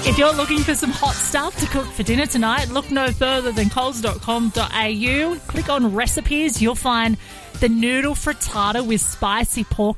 If you're looking for some hot stuff to cook for dinner tonight, look no further than coles.com.au. Click on recipes. You'll find the noodle frittata with spicy pork